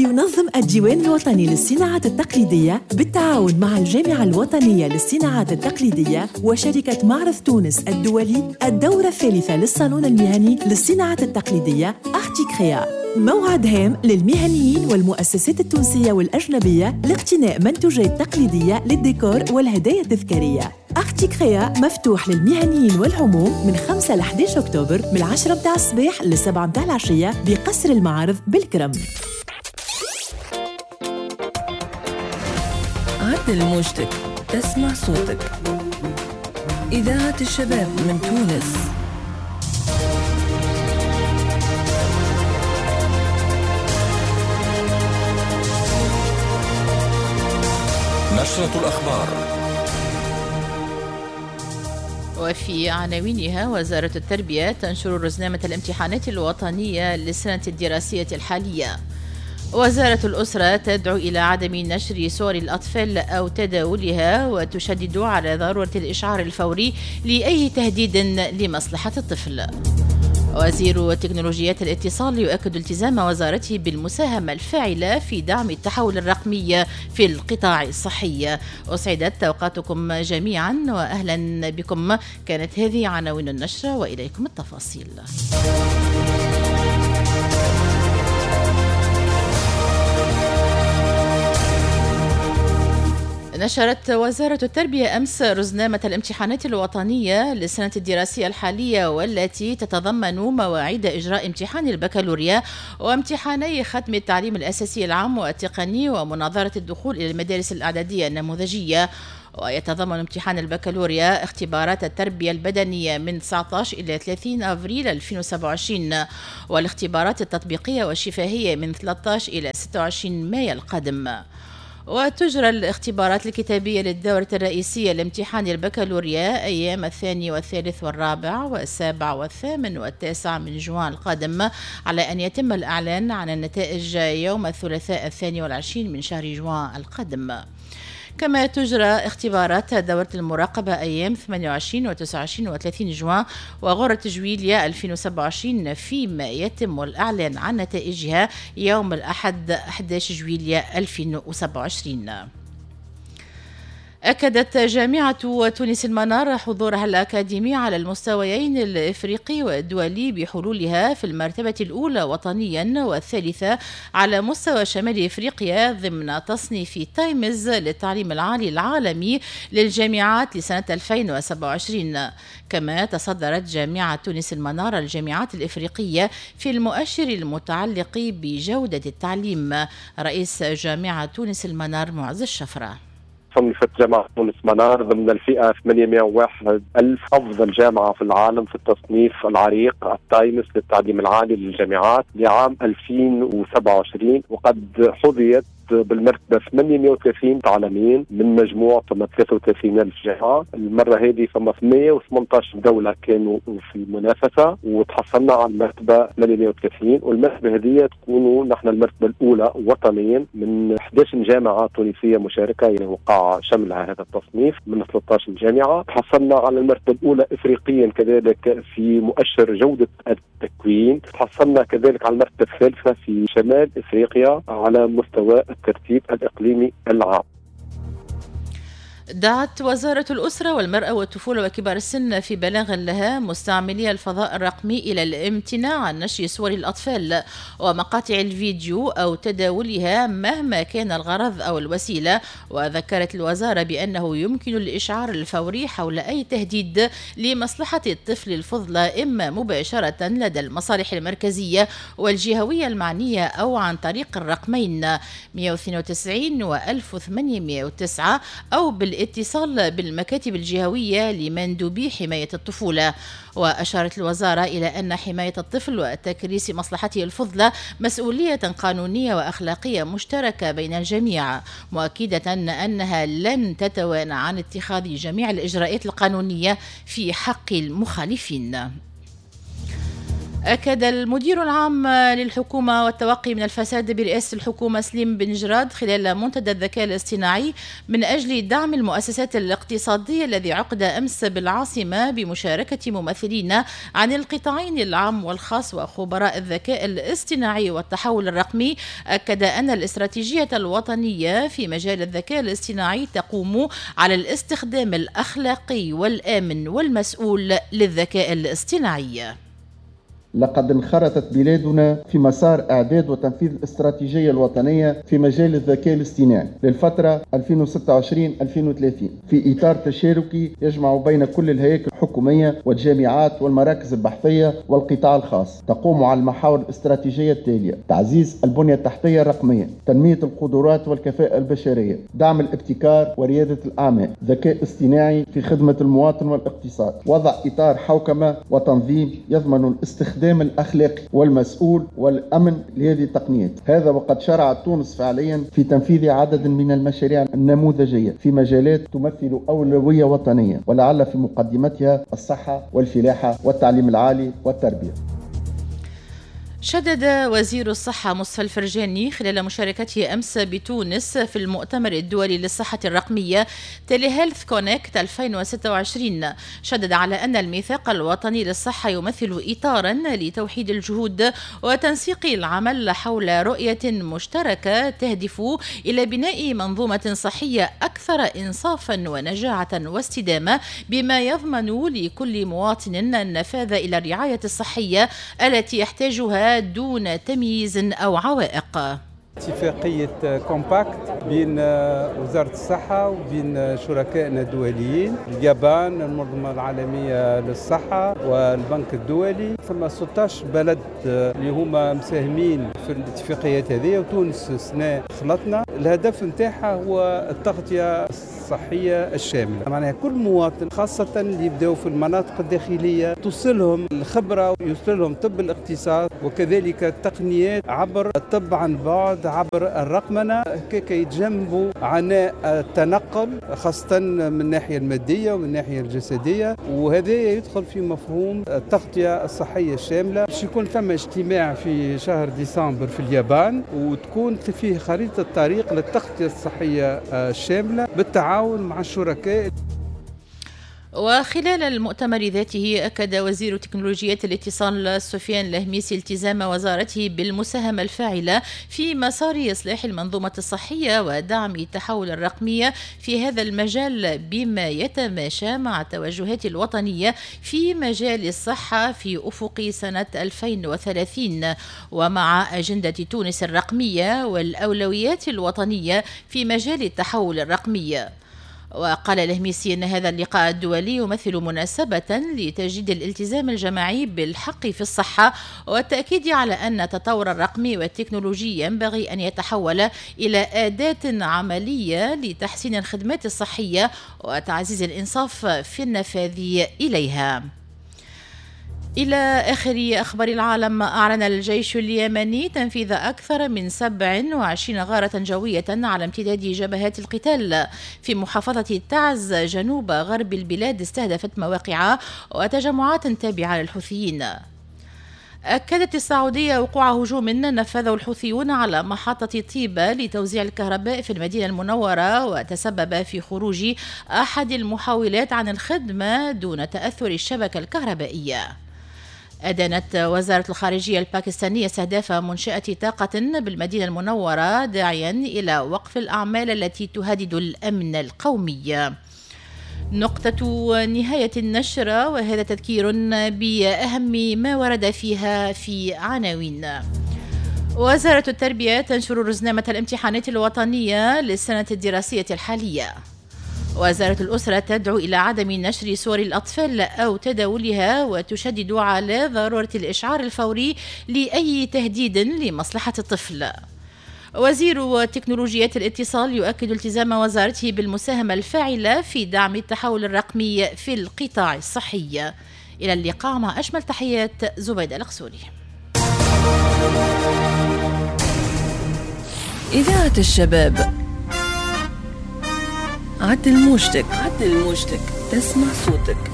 ينظم الديوان الوطني للصناعات التقليدية بالتعاون مع الجامعة الوطنية للصناعات التقليدية وشركة معرض تونس الدولي الدورة الثالثة للصالون المهني للصناعات التقليدية أرتيكريا. موعد هام للمهنيين والمؤسسات التونسية والأجنبية لاقتناء منتوجات تقليدية للديكور والهدايا التذكارية. أرتيكريا مفتوح للمهنيين والعموم من 5 ل 11 أكتوبر من 10 متاع الصباح ل 7 متاع العشية بقصر المعارض بالكرم. عدل موجتك، تسمع صوتك. إذاعة الشباب من تونس. نشرة الأخبار. وفي عناوينها: وزارة التربية تنشر رزنامة الامتحانات الوطنية للسنة الدراسية الحالية. وزارة الأسرة تدعو إلى عدم نشر صور الأطفال أو تداولها وتشدد على ضرورة الإشعار الفوري لأي تهديد لمصلحة الطفل. وزير تكنولوجيات الاتصال يؤكد التزام وزارته بالمساهمة الفاعلة في دعم التحول الرقمي في القطاع الصحي. أسعدت أوقاتكم جميعا وأهلا بكم. كانت هذه عناوين النشرة وإليكم التفاصيل. نشرت وزارة التربية أمس رزنامة الامتحانات الوطنية للسنة الدراسية الحالية والتي تتضمن مواعيد إجراء امتحان البكالوريا وامتحاني ختم التعليم الأساسي العام والتقني ومناظرة الدخول إلى المدارس الإعدادية النموذجية. ويتضمن امتحان البكالوريا اختبارات التربية البدنية من 19 إلى 30 أفريل 2027 والاختبارات التطبيقية والشفهية من 13 إلى 26 مايو القادم. وتجرى الاختبارات الكتابية للدورة الرئيسية لامتحان البكالوريا أيام 2 والثالث والرابع والسابع والثامن والتاسع من جوان القادم، على أن يتم الإعلان عن النتائج يوم الثلاثاء 22 من شهر جوان القادم. كما تجرى اختبارات دورة المراقبة أيام 28 و29 و30 جوان وغرة جويليا 2027 فيما يتم الإعلان عن نتائجها يوم الأحد 11 جويليا 2027. أكدت جامعة تونس المنار حضورها الأكاديمي على المستويين الإفريقي والدولي بحلولها في المرتبة الأولى وطنيا والثالثة على مستوى شمال إفريقيا ضمن تصنيف تايمز للتعليم العالي العالمي للجامعات لسنة 2027. كما تصدرت جامعة تونس المنار الجامعات الإفريقية في المؤشر المتعلق بجودة التعليم. رئيس جامعة تونس المنار معز الشفرة: صنفت جامعة تونس منار ضمن الفئة 801 ألف أفضل جامعة في العالم في التصنيف العريق التايمس للتعليم العالي للجامعات لعام 2027، وقد حظيت بالمرتبة 830 تعليمين من مجموع 33 ألف جامعة. المرة هذه فما 118 دولة كانوا في المنافسة وتحصلنا على المرتبة 830، والمرتبة هذه تكون نحن المرتبة الأولى وطنيا من 11 جامعة تونسية مشاركة، يعني وقع شملها هذا التصنيف من 13 جامعة. تحصلنا على المرتبة الأولى إفريقيا كذلك في مؤشر جودة التكوين. تحصلنا كذلك على المرتبة الثالثة في شمال إفريقيا على مستوى الترتيب الإقليمي العام. دعت وزارة الأسرة والمرأة والطفولة وكبار السن في بلاغ لها مستعملي الفضاء الرقمي إلى الامتناع عن نشر صور الأطفال ومقاطع الفيديو أو تداولها مهما كان الغرض أو الوسيلة. وذكرت الوزارة بأنه يمكن الإشعار الفوري حول أي تهديد لمصلحة الطفل الفضلى إما مباشرة لدى المصالح المركزية والجهوية المعنية أو عن طريق الرقمين 192 و 1809 أو بالاتصال بالمكاتب الجهوية لمندوبي حماية الطفولة. وأشارت الوزارة إلى أن حماية الطفل وتكريس مصلحته الفضلى مسؤولية قانونية وأخلاقية مشتركة بين الجميع، مؤكدة أنها لن تتوانى عن اتخاذ جميع الإجراءات القانونية في حق المخالفين. أكد المدير العام للحكومة والتوقي من الفساد برئاسة الحكومة سليم بن جراد خلال منتدى الذكاء الاصطناعي من أجل دعم المؤسسات الاقتصادية الذي عقد أمس بالعاصمة بمشاركة ممثلين عن القطاعين العام والخاص وخبراء الذكاء الاصطناعي والتحول الرقمي. أكد أن الاستراتيجية الوطنية في مجال الذكاء الاصطناعي تقوم على الاستخدام الأخلاقي والآمن والمسؤول للذكاء الاصطناعي. لقد انخرطت بلادنا في مسار إعداد وتنفيذ الاستراتيجية الوطنية في مجال الذكاء الاصطناعي للفترة 2026-2030 في إطار تشاركي يجمع بين كل الهياكل الحكومية والجامعات والمراكز البحثية والقطاع الخاص. تقوم على المحاور الاستراتيجية التالية: تعزيز البنية التحتية الرقمية، تنمية القدرات والكفاءة البشرية، دعم الابتكار وريادة الأعمال، ذكاء اصطناعي في خدمة المواطن والاقتصاد، وضع إطار حوكمة وتنظيم يضمن الاستخدام الأخلاقي والمسؤول والأمن لهذه التقنيات. هذا وقد شرعت تونس فعليا في تنفيذ عدد من المشاريع النموذجية في مجالات تمثل أولوية وطنية، ولعل في مقدمتها الصحة والفلاحة والتعليم العالي والتربية. شدد وزير الصحة مصطفى الفرجاني خلال مشاركته أمس بتونس في المؤتمر الدولي للصحة الرقمية تيليهيلث كونكت 2026. شدد على أن الميثاق الوطني للصحة يمثل إطارا لتوحيد الجهود وتنسيق العمل حول رؤية مشتركة تهدف إلى بناء منظومة صحية أكثر إنصافا ونجاعة واستدامة، بما يضمن لكل مواطن النفاذ إلى الرعاية الصحية التي يحتاجها دون تمييز أو عوائق. اتفاقية كومباكت بين وزارة الصحة وبين شركائنا الدوليين، اليابان، المنظمة العالمية للصحة والبنك الدولي. ثم 16 بلد اللي هما مساهمين في الاتفاقيات هذه، وتونس سنة خلطنا. الهدف نتاعها هو التغطية الصحية الشاملة، معناها كل مواطن خاصة اللي يبدأوا في المناطق الداخلية توصلهم الخبرة ويوصلهم طب الاقتصاد وكذلك التقنيات عبر الطب عن بعد، عبر الرقمنة، كي يتجنبوا عناء التنقل خاصة من الناحية المادية ومن الناحية الجسدية. وهذا يدخل في مفهوم التغطية الصحية الشاملة. باش يكون ثم اجتماع في شهر ديسمبر في اليابان، وتكون فيه خريطة طريق للتغطية الصحية الشاملة بالتعاون مع الشركاء. وخلال المؤتمر ذاته أكد وزير تكنولوجيات الاتصال سفيان الهميسي التزام وزارته بالمساهمة الفاعلة في مسار إصلاح المنظومة الصحية ودعم التحول الرقمي في هذا المجال، بما يتماشى مع التوجهات الوطنية في مجال الصحة في أفق سنة 2030 ومع أجندة تونس الرقمية والأولويات الوطنية في مجال التحول الرقمي. وقال الهميسي أن هذا اللقاء الدولي يمثل مناسبة لتجديد الالتزام الجماعي بالحق في الصحة والتأكيد على أن التطور الرقمي والتكنولوجي ينبغي أن يتحول إلى أداة عملية لتحسين الخدمات الصحية وتعزيز الإنصاف في النفاذ إليها. إلى آخر أخبار العالم، أعلن الجيش اليمني تنفيذ أكثر من 27 غارة جوية على امتداد جبهات القتال في محافظة تعز جنوب غرب البلاد، استهدفت مواقع وتجمعات تابعة للحوثيين. أكدت السعودية وقوع هجوم نفذه الحوثيون على محطة طيبة لتوزيع الكهرباء في المدينة المنورة، وتسبب في خروج أحد المحاولات عن الخدمة دون تأثر الشبكة الكهربائية. أدانت وزارة الخارجية الباكستانية استهداف منشأة طاقة بالمدينة المنورة، داعيا إلى وقف الأعمال التي تهدد الأمن القومي. نقطة نهاية النشرة، وهذا تذكير بأهم ما ورد فيها في عناوين. وزارة التربية تنشر رزنامة الامتحانات الوطنية للسنة الدراسية الحالية. وزارة الأسرة تدعو إلى عدم نشر صور الأطفال أو تداولها، وتشدد على ضرورة الإشعار الفوري لأي تهديد لمصلحة الطفل. وزير تكنولوجيات الاتصال يؤكد التزام وزارته بالمساهمة الفاعلة في دعم التحول الرقمي في القطاع الصحي. إلى اللقاء، مع أجمل تحيات زبيدة القسوري. إذاعة الشباب، عدل موجتك تسمع صوتك.